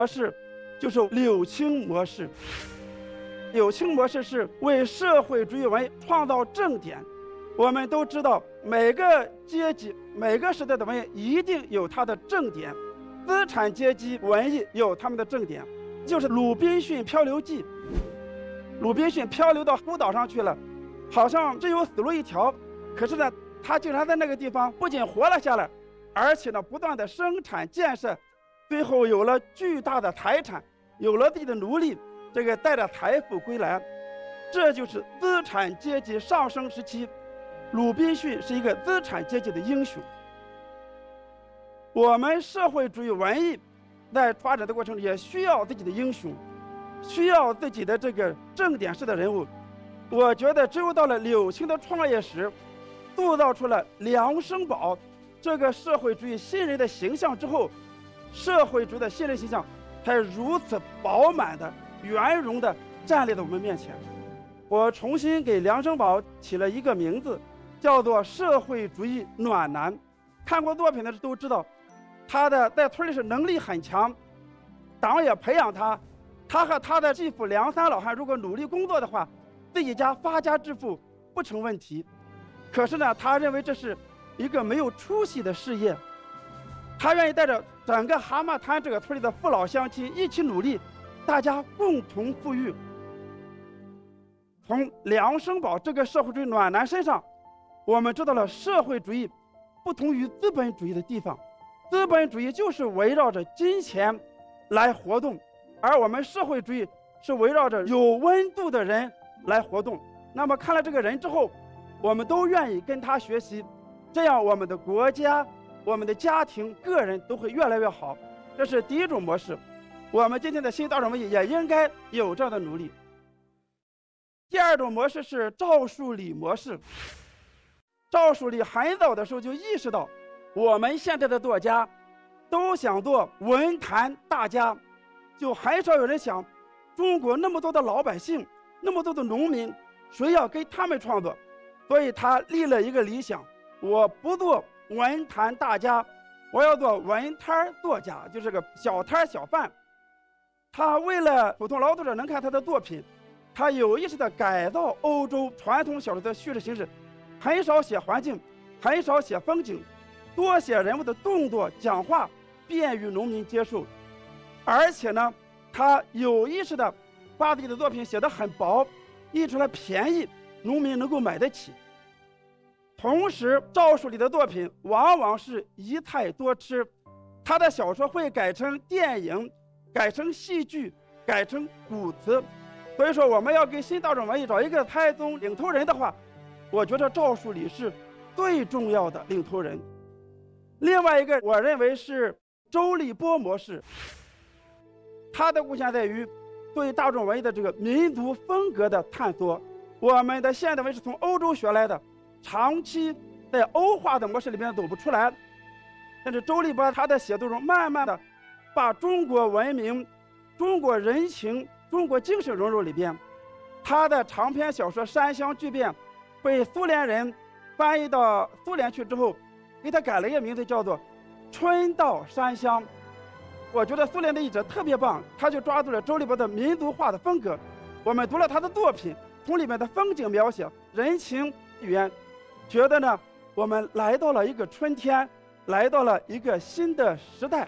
模式就是柳青模式。柳青模式是为社会主义文艺创造正点。我们都知道，每个阶级、每个时代的文艺一定有它的正点，资产阶级文艺有他们的正点，就是《鲁滨逊漂流记》。鲁滨逊漂流到孤岛上去了，好像只有死路一条，可是呢，他竟然在那个地方不仅活了下来，而且呢，不断的生产建设，最后有了巨大的财产，有了自己的奴隶，这个带着财富归来。这就是资产阶级上升时期，鲁滨逊是一个资产阶级的英雄。我们社会主义文艺在发展的过程里也需要自己的英雄，需要自己的这个正点式的人物。我觉得只有到了柳青的创业时，塑造出了梁生宝这个社会主义新人的形象之后，社会主义的新人形象才如此饱满的、圆融的站立在我们面前。我重新给梁生宝起了一个名字，叫做社会主义暖男。看过作品的都知道，他在村里是能力很强，党也培养他。他和他的继父梁三老汉如果努力工作的话，自己家发家致富不成问题。可是呢，他认为这是一个没有出息的事业，他愿意带着整个蛤蟆滩这个村里的父老乡亲一起努力，大家共同富裕。从梁生宝这个社会主义暖男身上，我们知道了社会主义不同于资本主义的地方。资本主义就是围绕着金钱来活动，而我们社会主义是围绕着有温度的人来活动。那么看了这个人之后，我们都愿意跟他学习，这样我们的国家、我们的家庭、个人都会越来越好。这是第一种模式。我们今天的新大众文艺也应该有这样的努力。第二种模式是赵树理模式。赵树理很早的时候就意识到，我们现在的作家都想做文坛大家，就很少有人想，中国那么多的老百姓，那么多的农民，谁要跟他们创作？所以他立了一个理想，我不做文坛大家，我要做文摊作家，就是个小摊小贩。他为了普通劳动者能看他的作品，他有意识地改造欧洲传统小说的叙事形式，很少写环境，很少写风景，多写人物的动作、讲话，便于农民接受。而且呢，他有意识地把自己的作品写得很薄，印出来便宜，农民能够买得起。同时，赵树理的作品往往是一菜多吃，他的小说会改成电影，改成戏剧，改成古词。所以说，我们要给新大众文艺找一个开宗领头人的话，我觉得赵树理是最重要的领头人。另外一个，我认为是周立波模式。他的贡献在于对大众文艺的这个民族风格的探索。我们的现代文艺是从欧洲学来的，长期在欧化的模式里面走不出来。但是周立波他的写作中，慢慢的把中国文明、中国人情、中国精神融入里边。他的长篇小说《山乡巨变》被苏联人翻译到苏联去之后，给他改了一个名字，叫做《春到山乡》。我觉得苏联的译者特别棒，他就抓住了周立波的民族化的风格。我们读了他的作品，从里面的风景描写、人情语言，觉得呢，我们来到了一个春天，来到了一个新的时代。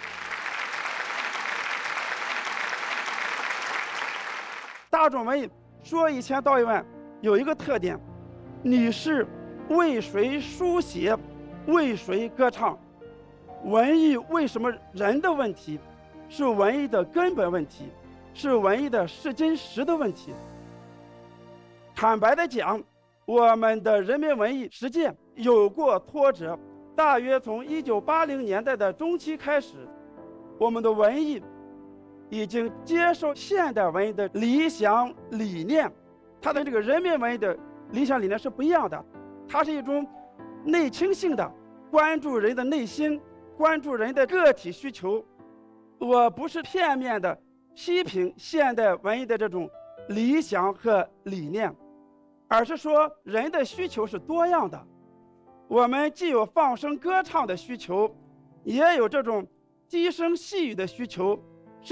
大众文艺说一千道一万，有一个特点，你是为谁书写，为谁歌唱。文艺为什么人的问题，是文艺的根本问题，是文艺的试金石的问题。坦白的讲，我们的人民文艺实践有过挫折。大约从1980年代的中期开始，我们的文艺已经接受现代文艺的理想理念。它的这个人民文艺的理想理念是不一样的，它是一种内倾性的，关注人的内心，关注人的个体需求。我不是片面的批评现代文艺的这种理想和理念，而是说人的需求是多样的。我们既有放声歌唱的需求，也有这种低声细语的需求，